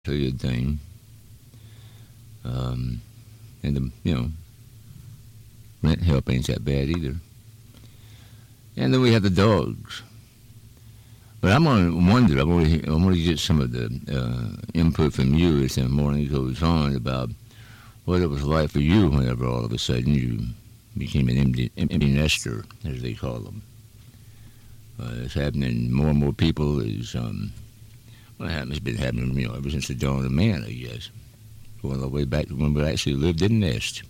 a good thing. And rent help ain't that bad either. And then we have the dogs. But I'm going to wonder, I'm going to get some of the input from you as the morning goes on about what it was like for you whenever all of a sudden you became an empty nester, as they call them. It's happening more and more people. It's been happening, ever since the dawn of man, I guess. Going all the way back to when we actually lived in a nest.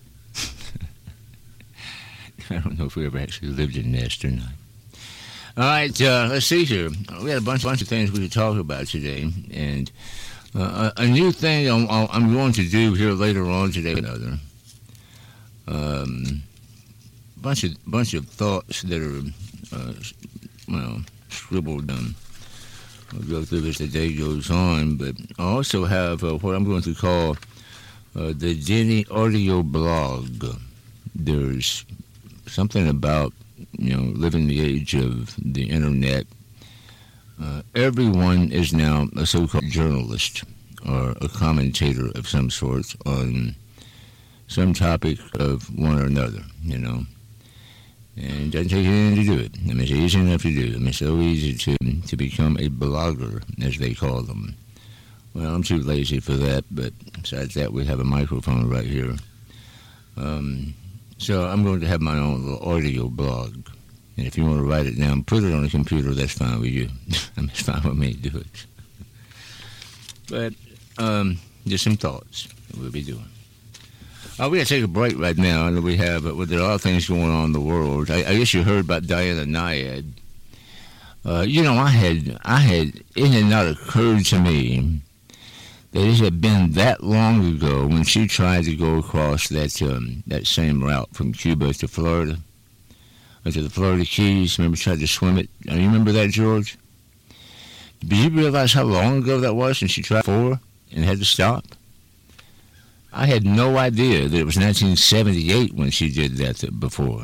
I don't know if we ever actually lived in a nest or not. All right, let's see here. We had a bunch of things we could talk about today, and a new thing I'm going to do here later on today. Another bunch of thoughts that are scribbled down. We'll go through as the day goes on, but I also have what I'm going to call the Denny audio blog. There's something about living the age of the internet. Everyone is now a so-called journalist or a commentator of some sort on some topic of one or another, And it doesn't take anything to do it. It's easy enough to do. It's so easy to become a blogger, as they call them. Well, I'm too lazy for that, but besides that, we have a microphone right here. So I'm going to have my own little audio blog. And if you want to write it down, put it on a computer, that's fine with you. It's fine with me to do it. But just some thoughts that we'll be doing. We got to take a break right now, and we have, there are a lot of things going on in the world. I guess you heard about Diana Nyad. It had not occurred to me that it had been that long ago when she tried to go across that same route from Cuba to Florida, or to the Florida Keys. Remember, she tried to swim it? You remember that, George? Did you realize how long ago that was and she tried before and had to stop? I had no idea that it was 1978 when she did that before.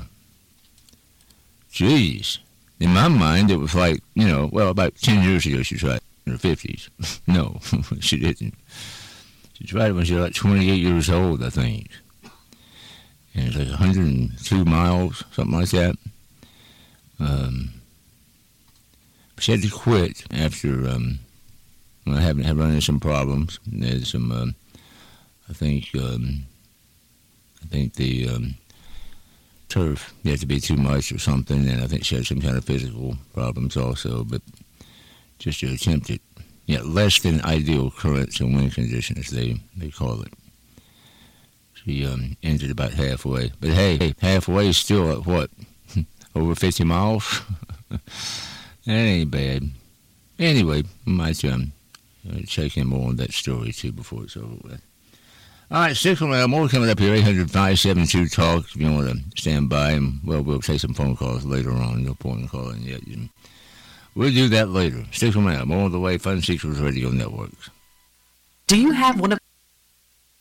Jeez. In my mind, it was like, about 10 years ago she tried in her 50s. No, she didn't. She tried it when she was like 28 years old, I think. And it's like 102 miles, something like that. She had to quit after having run into some problems. There's some... I think the turf had to be too much or something, and I think she had some kind of physical problems also, but just to attempt it. Less than ideal currents and wind conditions, they call it. She ended about halfway. But hey, halfway is still at what? Over 50 miles? That ain't bad. Anyway, I might check in more on that story too before it's over with. All right, stick around. More coming up here, 800-572-TALK. If you want to stand by, and we'll take some phone calls later on. No point in calling yet. We'll do that later. Stick around. More on the way, Fun Seekers Radio Network. Do you have one of